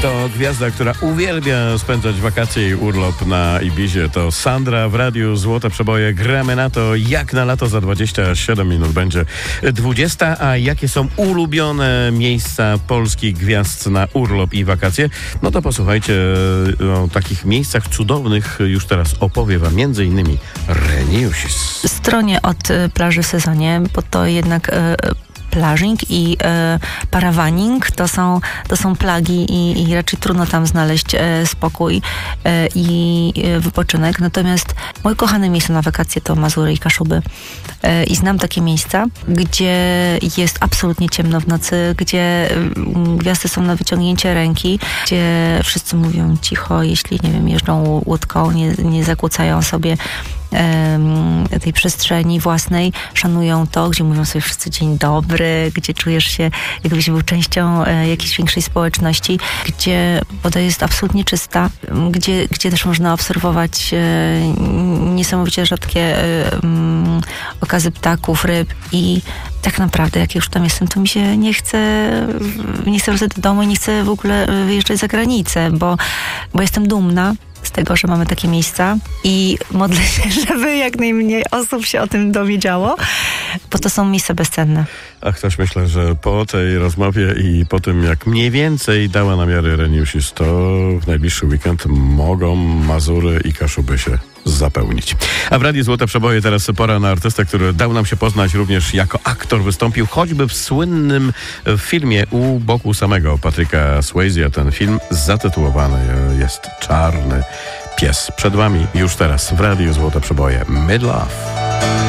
To gwiazda, która uwielbia spędzać wakacje i urlop na Ibizie. To Sandra w radiu Złote Przeboje. Gramy na to, jak na lato za 27 minut będzie 20. A jakie są ulubione miejsca polskich gwiazd na urlop i wakacje? No to posłuchajcie o takich miejscach cudownych. Już teraz opowie wam m.in. Reniusis. Stronie od plaży w sezonie, bo to jednak... plażing i parawaning to są plagi i raczej trudno tam znaleźć spokój i wypoczynek. Natomiast moje kochane miejsce na wakacje to Mazury i Kaszuby. I znam takie miejsca, gdzie jest absolutnie ciemno w nocy, gdzie gwiazdy są na wyciągnięcie ręki, gdzie wszyscy mówią cicho, jeśli, nie wiem, jeżdżą łódką, nie zakłócają sobie tej przestrzeni własnej, szanują to, gdzie mówią sobie wszyscy dzień dobry, gdzie czujesz się, jakbyś był częścią jakiejś większej społeczności, gdzie woda jest absolutnie czysta, gdzie też można obserwować niesamowicie rzadkie okazy ptaków, ryb i tak naprawdę, jak już tam jestem, to mi się nie chce wracać do domu i nie chcę w ogóle wyjeżdżać za granicę, bo jestem dumna z tego, że mamy takie miejsca i modlę się, żeby jak najmniej osób się o tym dowiedziało, bo to są miejsca bezcenne. A ktoś myślę, że po tej rozmowie i po tym, jak mniej więcej dała namiary Reniusis, to w najbliższy weekend mogą Mazury i Kaszuby się zapełnić. A w Radiu Złote Przeboje teraz pora na artystę, który dał nam się poznać również jako aktor. Wystąpił choćby w słynnym filmie u boku samego Patryka Swayze. Ten film zatytułowany jest Czarny Pies. Przed wami już teraz w Radiu Złote Przeboje Midlove.